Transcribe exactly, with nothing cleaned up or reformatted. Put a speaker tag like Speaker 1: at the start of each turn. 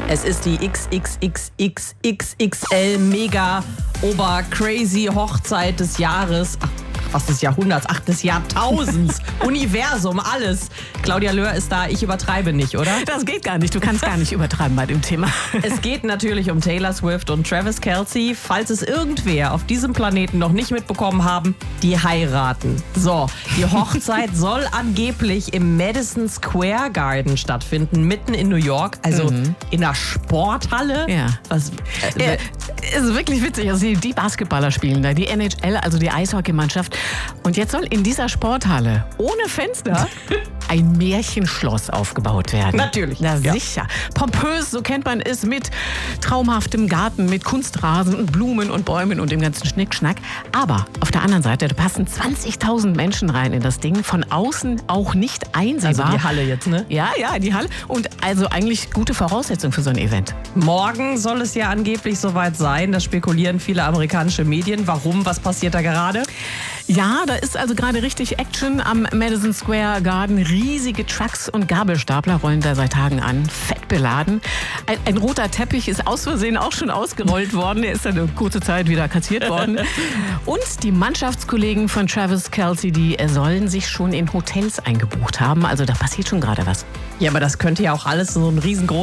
Speaker 1: Es ist die X X X X X X L Mega Ober Crazy Hochzeit des Jahres. Ach, was des Jahrhunderts, ach, des Jahrtausends, Universum, alles. Claudia Löhr ist da, ich übertreibe nicht, oder?
Speaker 2: Das geht gar nicht, du kannst gar nicht übertreiben bei dem Thema.
Speaker 1: Es geht natürlich um Taylor Swift und Travis Kelce. Falls es irgendwer auf diesem Planeten noch nicht mitbekommen haben, die heiraten. So, die Hochzeit soll angeblich im Madison Square Garden stattfinden, mitten in New York, also mhm. in einer Sporthalle.
Speaker 2: Ja.
Speaker 1: Was,
Speaker 2: äh, ja, ist wirklich witzig, also die, die Basketballer spielen da, die N H L, also die Eishockeymannschaft. Und jetzt soll in dieser Sporthalle ohne Fenster ein Märchenschloss aufgebaut werden.
Speaker 1: Natürlich.
Speaker 2: Na
Speaker 1: ja.
Speaker 2: sicher. Pompös, so kennt man es, mit traumhaftem Garten, mit Kunstrasen und Blumen und Bäumen und dem ganzen Schnickschnack. Aber auf der anderen Seite, da passen zwanzigtausend Menschen rein in das Ding. Von außen auch nicht einsehbar.
Speaker 1: Also die Halle jetzt, ne?
Speaker 2: Ja, ja, die Halle. Und also eigentlich gute Voraussetzung für so ein Event.
Speaker 1: Morgen soll es ja angeblich soweit sein. Das spekulieren viele amerikanische Medien. Warum? Was passiert da gerade?
Speaker 2: Ja, da ist also gerade richtig Action am Madison Square Garden. Riesige Trucks und Gabelstapler rollen da seit Tagen an, fett beladen. Ein, ein roter Teppich ist aus Versehen auch schon ausgerollt worden. Der ist dann eine kurze Zeit wieder kassiert worden. Und die Mannschaftskollegen von Travis Kelce, die sollen sich schon in Hotels eingebucht haben. Also da passiert schon gerade was.
Speaker 1: Ja, aber das könnte ja auch alles so ein riesengroßes